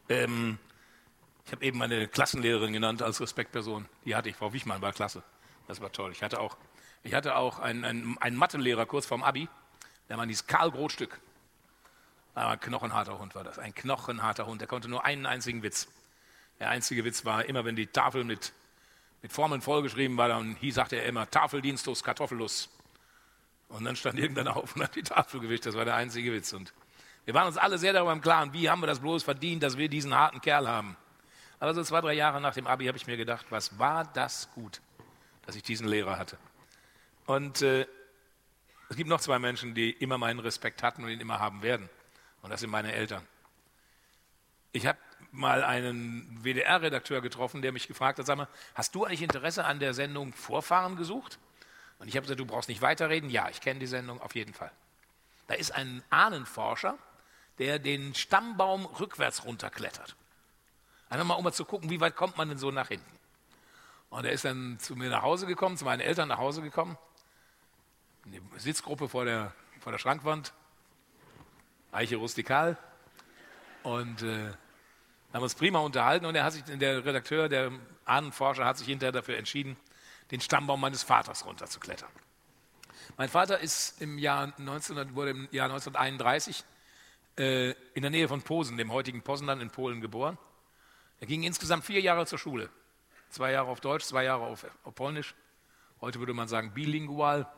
Ähm, Ich habe eben meine Klassenlehrerin genannt als Respektperson. Die hatte ich, Frau Wichmann, war klasse. Das war toll. Ich hatte auch einen Mathelehrer kurz vorm Abi, der war dieses Karl Grotstück. Aber ein knochenharter Hund war das, ein knochenharter Hund. Der konnte nur einen einzigen Witz. Der einzige Witz war, immer wenn die Tafel mit Formeln vollgeschrieben war, dann sagte er immer Tafeldienstus Kartoffelus. Und dann stand irgendeiner auf und hat die Tafel gewischt. Das war der einzige Witz. Und wir waren uns alle sehr darüber im Klaren, wie haben wir das bloß verdient, dass wir diesen harten Kerl haben. Aber so 2, 3 Jahre nach dem Abi habe ich mir gedacht, was war das gut, dass ich diesen Lehrer hatte. Und es gibt noch 2 Menschen, die immer meinen Respekt hatten und ihn immer haben werden. Und das sind meine Eltern. Ich habe mal einen WDR-Redakteur getroffen, der mich gefragt hat, sag mal, hast du eigentlich Interesse an der Sendung Vorfahren gesucht? Und ich habe gesagt, du brauchst nicht weiterreden. Ja, ich kenne die Sendung auf jeden Fall. Da ist ein Ahnenforscher, der den Stammbaum rückwärts runterklettert. Einfach mal, um mal zu gucken, wie weit kommt man denn so nach hinten. Und er ist dann zu mir nach Hause gekommen, zu meinen Eltern nach Hause gekommen. Eine Sitzgruppe vor der Schrankwand, Eiche rustikal. Und haben uns prima unterhalten. Und der Redakteur, der Ahnenforscher, hat sich hinterher dafür entschieden, den Stammbaum meines Vaters runterzuklettern. Mein Vater ist wurde im Jahr 1931 in der Nähe von Posen, dem heutigen Poznan in Polen, geboren. Er ging insgesamt 4 Jahre zur Schule. 2 Jahre auf Deutsch, 2 Jahre auf Polnisch. Heute würde man sagen bilingual.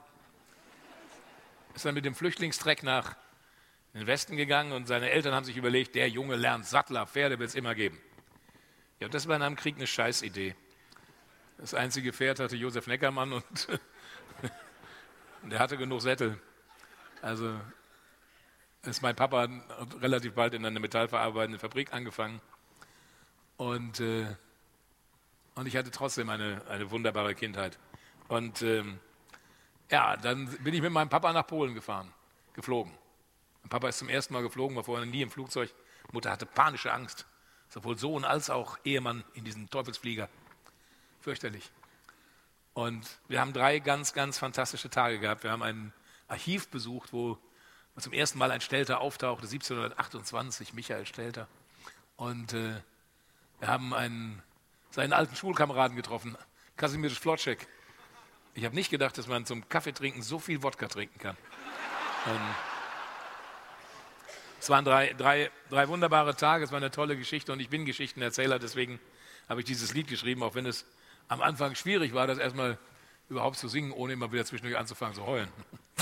Ist dann mit dem Flüchtlingstreck nach in den Westen gegangen und seine Eltern haben sich überlegt, der Junge lernt Sattler, Pferde wird es immer geben. Ja, das war in einem Krieg eine Scheißidee. Das einzige Pferd hatte Josef Neckermann und der hatte genug Sättel. Also ist mein Papa relativ bald in einer metallverarbeitenden Fabrik angefangen. Und ich hatte trotzdem eine wunderbare Kindheit. Und dann bin ich mit meinem Papa nach Polen geflogen. Mein Papa ist zum ersten Mal geflogen, war vorher nie im Flugzeug. Mutter hatte panische Angst. Sowohl Sohn als auch Ehemann in diesem Teufelsflieger. Fürchterlich. Und wir haben 3 ganz, ganz fantastische Tage gehabt. Wir haben ein Archiv besucht, wo zum ersten Mal ein Stelter auftauchte, 1728, Michael Stelter. Und wir haben seinen alten Schulkameraden getroffen, Kasimir Flotschek. Ich habe nicht gedacht, dass man zum Kaffeetrinken so viel Wodka trinken kann. Es waren drei wunderbare Tage, es war eine tolle Geschichte und ich bin Geschichtenerzähler, deswegen habe ich dieses Lied geschrieben, auch wenn es am Anfang schwierig war, das erstmal überhaupt zu singen, ohne immer wieder zwischendurch anzufangen zu heulen.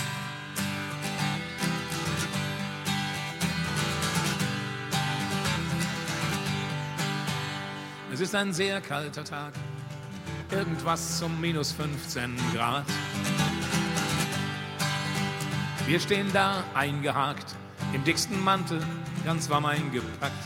Es ist ein sehr kalter Tag, irgendwas um minus 15 Grad. Wir stehen da eingehakt, im dicksten Mantel, ganz warm eingepackt.